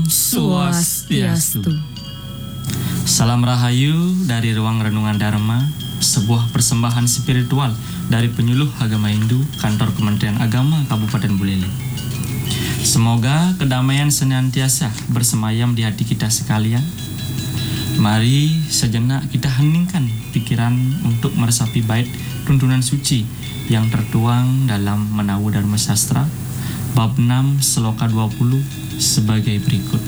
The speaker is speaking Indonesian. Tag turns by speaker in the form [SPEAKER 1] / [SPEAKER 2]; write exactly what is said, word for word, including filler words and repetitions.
[SPEAKER 1] Om Swastiastu. Salam Rahayu dari Ruang Renungan Dharma, sebuah persembahan spiritual dari penyuluh agama Hindu, Kantor Kementerian Agama Kabupaten Buleleng. Semoga kedamaian senantiasa bersemayam di hati kita sekalian. Mari sejenak kita heningkan pikiran untuk meresapi bait tuntunan suci yang tertuang dalam Menawu Dharma Sastra bab enam Sloka dua puluh sebagai berikut.